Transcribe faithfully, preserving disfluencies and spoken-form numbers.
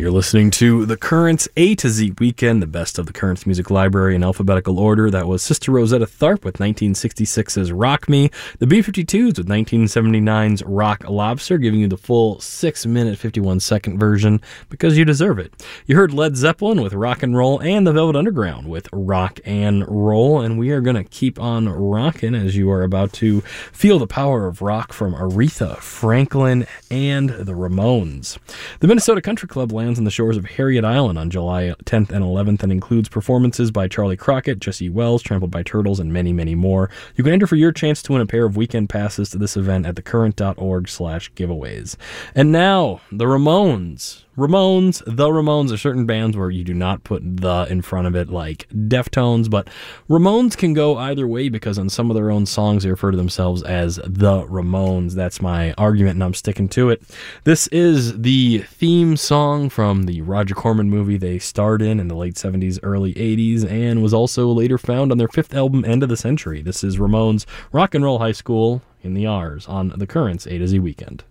You're listening to The Currents A to Z Weekend, the best of the Currents music library in alphabetical order. That was Sister Rosetta Tharpe with nineteen sixty-six's Rock Me, the B fifty-twos with nineteen seventy-nine's Rock Lobster, giving you the full six minute, fifty-one second version because you deserve it. You heard Led Zeppelin with Rock and Roll and the Velvet Underground with Rock and Roll, and we are going to keep on rocking as you are about to feel the power of rock from Aretha Franklin and the Ramones. The Minnesota Country Club lands on the shores of Harriet Island on July tenth and eleventh and includes performances by Charlie Crockett, Jesse Wells, Trampled by Turtles, and many, many more. You can enter for your chance to win a pair of weekend passes to this event at thecurrent.org slash giveaways. And now, the Ramones. Ramones, the Ramones are certain bands where you do not put the in front of it like Deftones, but Ramones can go either way because on some of their own songs they refer to themselves as the Ramones. That's my argument and I'm sticking to it. This is the theme song from the Roger Corman movie they starred in in the late seventies, early eighties, and was also later found on their fifth album, End of the Century. This is Ramones' Rock and Roll High School in the R's on the Currents A to Z Weekend.